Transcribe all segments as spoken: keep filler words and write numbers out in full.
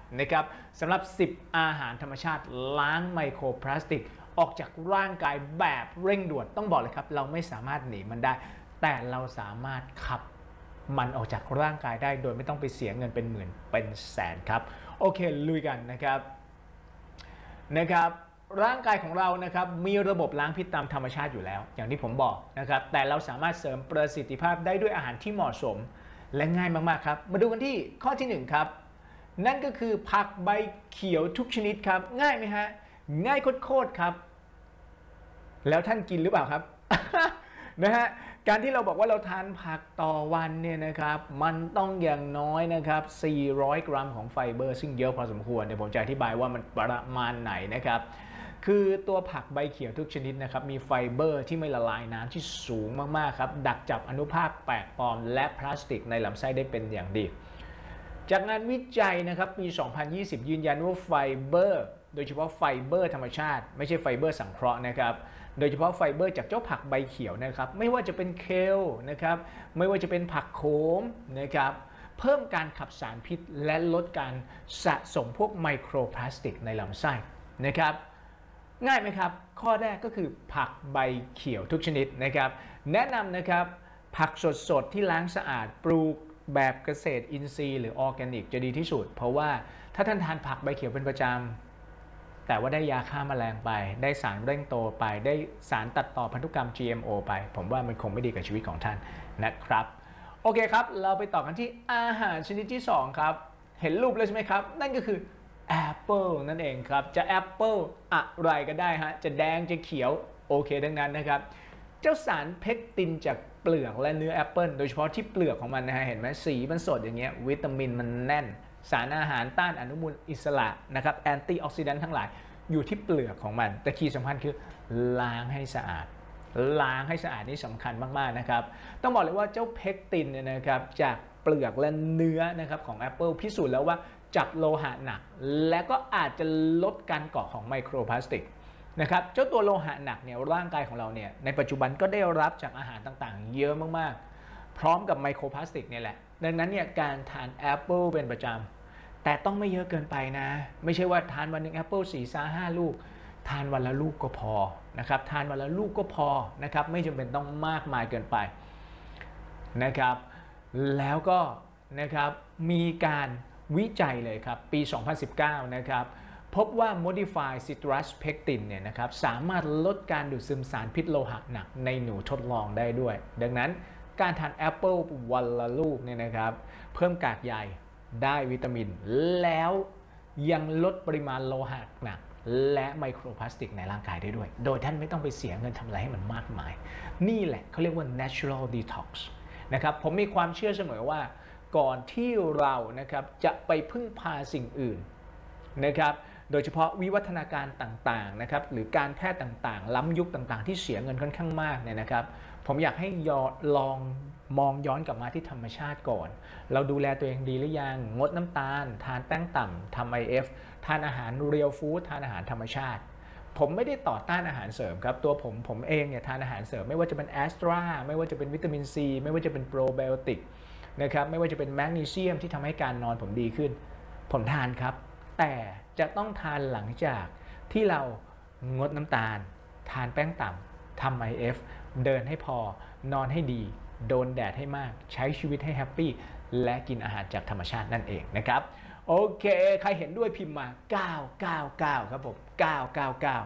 นะครับสำหรับสิบอาหารธรรมชาติล้างไมโครพลาสติกออกจากร่างกายแบบเร่งด่วนต้องบอกเลยครับเราไม่สามารถหนีมันได้แต่เราสามารถขับมันออกจากร่างกายได้โดยไม่ต้องไปเสียเงินเป็นหมื่นเป็นแสนครับโอเคลุยกันนะครับนะครับร่างกายของเรานะครับมีระบบล้างพิษตามธรรมชาติอยู่แล้วอย่างที่ผมบอกนะครับแต่เราสามารถเสริมประสิทธิภาพได้ด้วยอาหารที่เหมาะสมและง่ายมากๆครับมาดูกันที่ข้อที่หนึ่งครับนั่นก็คือผักใบเขียวทุกชนิดครับง่ายไหมฮะง่ายโคตรๆครับแล้วท่านกินหรือเปล่าครับ นะฮะการที่เราบอกว่าเราทานผักต่อวันเนี่ยนะครับมันต้องอย่างน้อยนะครับสี่ร้อยกรัมของไฟเบอร์ซึ่งเยอะพอสมควรเดี๋ยวผมจะอธิบายว่ามันประมาณไหนนะครับคือตัวผักใบเขียวทุกชนิดนะครับมีไฟเบอร์ที่ไม่ละลายน้ำที่สูงมากๆครับดักจับอนุภาคแปลกปลอมและพลาสติกในลำไส้ได้เป็นอย่างดีจากงานวิจัยนะครับปี สองพันยี่สิบ ยืนยันว่าไฟเบอร์โดยเฉพาะไฟเบอร์ธรรมชาติไม่ใช่ไฟเบอร์สังเคราะห์นะครับโดยเฉพาะไฟเบอร์จากเจ้าผักใบเขียวนะครับไม่ว่าจะเป็นเคลนะครับไม่ว่าจะเป็นผักโขมนะครับเพิ่มการขับสารพิษและลดการสะสมพวกไมโครพลาสติกในลำไส้นะครับง่ายไหมครับข้อแรกก็คือผักใบเขียวทุกชนิดนะครับแนะนำนะครับผักสดๆที่ล้างสะอาดปลูกแบบเกษตรอินทรีย์หรือออร์แกนิกจะดีที่สุดเพราะว่าถ้าท่านทานผักใบเขียวเป็นประจำแต่ว่าได้ยาฆ่าแมลงไปได้สารเร่งโตไปได้สารตัดต่อพันธุกรรม จี เอ็ม โอ ไปผมว่ามันคงไม่ดีกับชีวิตของท่านนะครับโอเคครับเราไปต่อกันที่อาหารชนิดที่สองครับเห็นรูปเลยใช่ไหมครับนั่นก็คือแอปเปิลนั่นเองครับจะแอปเปิลอะไรก็ได้ฮะจะแดงจะเขียวโอเคดังนั้นนะครับเจ้าสารเพคตินจากเปลือกและเนื้อแอปเปิลโดยเฉพาะที่เปลือกของมันนะฮะเห็นไหมสีมันสดอย่างเงี้ยวิตามินมันแน่นสารอาหารต้านอนุมูลอิสระนะครับแอนตี้ออกซิแดนต์ทั้งหลายอยู่ที่เปลือกของมันแต่คีย์สำคัญคือล้างให้สะอาดล้างให้สะอาดนี่สำคัญมากๆนะครับต้องบอกเลยว่าเจ้าเพคตินเนี่ยนะครับจากเปลือกและเนื้อนะครับของแอปเปิลพิสูจน์แล้วว่าจับโลหะหนักและก็อาจจะลดการเกาะของไมโครพลาสติกนะครับเจ้าตัวโลหะหนักเนี่ยร่างกายของเราเนี่ยในปัจจุบันก็ได้รับจากอาหารต่างๆเยอะมากๆพร้อมกับไมโครพลาสติกเนี่ยแหละดังนั้นเนี่ยการทานแอปเปิลเป็นประจำแต่ต้องไม่เยอะเกินไปนะไม่ใช่ว่าทานวันหนึ่งแอปเปิลสี่ซ่าห้าลูกทานวันละลูกก็พอนะครับทานวันละลูกก็พอนะครับไม่จำเป็นต้องมากมายเกินไปนะครับแล้วก็นะครับมีการวิจัยเลยครับปี สองพันสิบเก้า นะครับพบว่า Modified Citrus Pectin เนี่ยนะครับสามารถลดการดูดซึมสารพิษโลหะหนักในหนูทดลองได้ด้วยดังนั้นการทานแอปเปิลวันละลูกเนี่ยนะครับเพิ่มกากใยได้วิตามินแล้วยังลดปริมาณโลหะหนักและไมโครพลาสติกในร่างกายได้ด้วยโดยท่านไม่ต้องไปเสียเงินทำอะไรให้มันมากมายนี่แหละเขาเรียกว่า natural detox นะครับผมมีความเชื่อเสมอว่าก่อนที่เรานะครับจะไปพึ่งพาสิ่งอื่นนะครับโดยเฉพาะวิวัฒนาการต่างๆนะครับหรือการแพทย์ต่างๆล้ำยุคต่างๆที่เสียเงินค่อนข้างมากเนี่ยนะครับผมอยากให้ยอลองมองย้อนกลับมาที่ธรรมชาติก่อนเราดูแลตัวเองดีหรือยังงดน้ำตาลทานแป้งต่ำทำ ไอ เอฟ ทานอาหารเรียลฟู้ดทานอาหารธรรมชาติผมไม่ได้ต่อต้านอาหารเสริมครับตัวผมผมเองเนี่ยทานอาหารเสริมไม่ว่าจะเป็นแอสตราไม่ว่าจะเป็นวิตามินซีไม่ว่าจะเป็นโปรไบโอติกนะครับไม่ว่าจะเป็นแมกนีเซียมที่ทำให้การนอนผมดีขึ้นผมทานครับแต่จะต้องทานหลังจากที่เรางดน้ำตาลทานแป้งต่ำทำ ไอ เอฟ เดินให้พอนอนให้ดีโดนแดดให้มากใช้ชีวิตให้แฮปปี้และกินอาหารจากธรรมชาตินั่นเองนะครับโอเคใครเห็นด้วยพิมพ์มาเก้า เก้า เก้าครับผมเก้า เก้า เก้า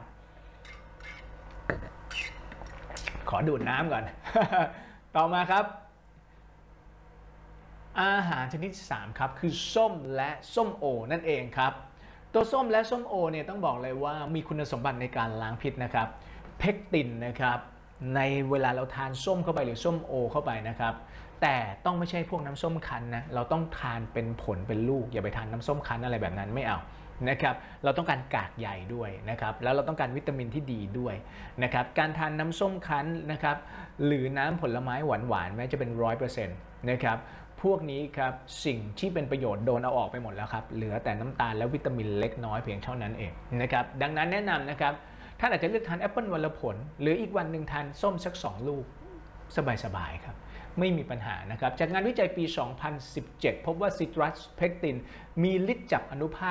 ขอดูดน้ำก่อน ต่อมาครับอาหารชนิดที่สามครับคือส้มและส้มโอนั่นเองครับตัวส้มและส้มโอเนี่ยต้องบอกเลยว่ามีคุณสมบัติในการล้างพิษนะครับเพคตินนะครับในเวลาเราทานส้มเข้าไปหรือส้มโอเข้าไปนะครับแต่ต้องไม่ใช่พวกน้ำส้มคั้นนะเราต้องทานเป็นผลเป็นลูกอย่าไปทานน้ำส้มคั้นอะไรแบบนั้นไม่เอานะครับเราต้องการกากใยด้วยนะครับแล้วเราต้องการวิตามินที่ดีด้วยนะครับการทานน้ำส้มคั้นนะครับหรือน้ำผลไม้หวานๆแม้จะเป็น ร้อยเปอร์เซ็นต์ นะครับพวกนี้ครับสิ่งที่เป็นประโยชน์โดนเอาออกไปหมดแล้วครับเหลือแต่น้ำตาลและวิตามินเล็กน้อยเพียงเท่านั้นเองนะครับดังนั้นแนะนำนะครับท่านอาจจะเลือกทานแอปเปิลวันละผลหรืออีกวันหนึ่งทานส้มสักสองลูกสบายๆครับไม่มีปัญหานะครับจากงานวิจัยปี สองพันสิบเจ็ด พบว่าซิตรัสเพคตินมีฤทธิ์จับอนุภาค